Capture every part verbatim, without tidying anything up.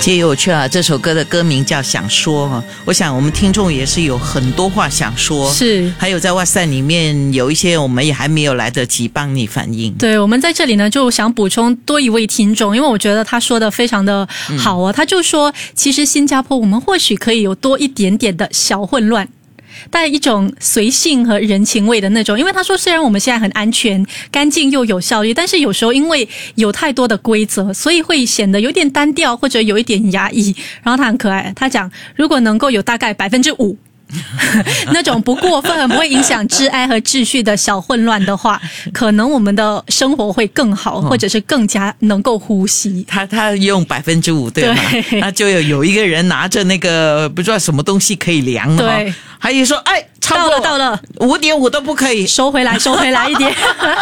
其实有趣啊，这首歌的歌名叫想说，我想我们听众也是有很多话想说， 是还有在哇塞里面有一些我们也还没有来得及帮你反应。 对，我们在这里呢就想补充多一位听众，因为我觉得他说的非常的好啊、嗯、他就说其实新加坡我们或许可以有多一点点的小混乱，带一种随性和人情味的那种，因为他说虽然我们现在很安全干净又有效率，但是有时候因为有太多的规则，所以会显得有点单调或者有一点压抑。然后他很可爱，他讲如果能够有大概百分之五那种不过分不会影响治安和秩序的小混乱的话，可能我们的生活会更好，或者是更加能够呼吸。 他他用百分之五对吗？对，那就有有一个人拿着那个不知道什么东西可以量了，对，还有说哎，超过到了到了五点五都不可以， 收回来收回来一点。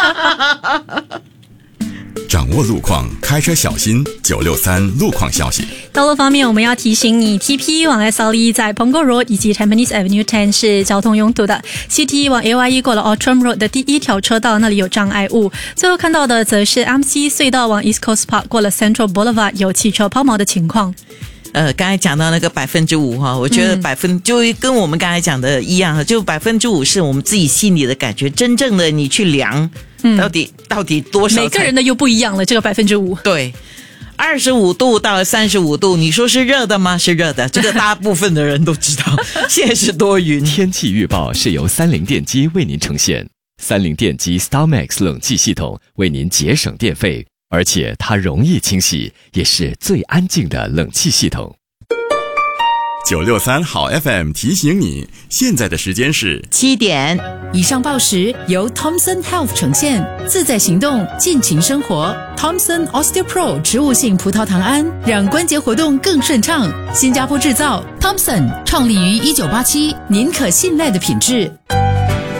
掌握路况，开车小心。九六三路况消息。 道路方面，我们要提醒你 ，T P 往 S L E 在 Punggol Road 以及 Tampines Avenue 十是交通拥堵的 ；C T E 往 A Y E 过了 Outram Road 的第一条车道那里有障碍物。最后看到的则是 M C 隧道往 East Coast Park 过了 Central Boulevard 有汽车抛锚的情况。 呃，刚才讲到那个百分之五哈，我觉得百分、嗯、就跟我们刚才讲的一样，就百分之五是我们自己心里的感觉，真正的你去量，嗯、到底到底多少？ 每个人的又不一样了，这个百分之五。 对，二十五度到三十五度，你说是热的吗？是热的，这个大部分的人都知道。现在是多云。 天气预报是由三菱电机为您呈现，三菱电机 StarMax 冷气系统为您节省电费。而且它容易清洗，也是最安静的冷气系统。 九六三好 F M 提醒你，现在的时间是七点。 以上报时由 Thomson Health 呈现，自在行动，尽情生活。Thomson OsteoPro 植物性葡萄糖胺，让关节活动更顺畅。新加坡制造 ，Thomson 创立于一九八七，您可信赖的品质。